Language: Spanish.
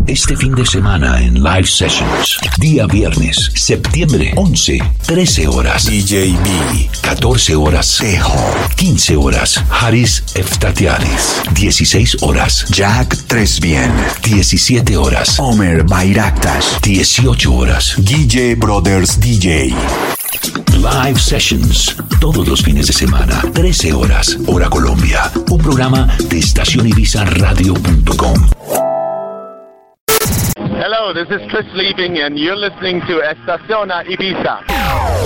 Este fin de semana en Live Sessions. Día viernes, septiembre 11, 13 horas. DJ B. 14 horas. Tejo. 15 horas. Haris Eftatiadis. 16 horas. Jack Tresbien. 17 horas. Omer Bayraktas. 18 horas. DJ Brothers DJ. Live Sessions, todos los fines de semana, 13 horas, hora Colombia. Un programa de estacionibizaradio.com. Hello, this is Chris Liebing and you're listening to Estaciona Ibiza.